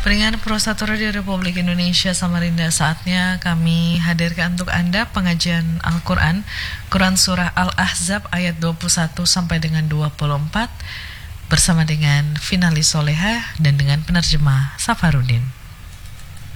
Pendengar Pro 1 Radio Republik Indonesia Samarinda, saatnya kami hadirkan untuk Anda pengajian Al-Quran, Quran Surah Al-Ahzab ayat 21 sampai dengan 24 bersama dengan Finalis Soleha dan dengan penerjemah Safarudin.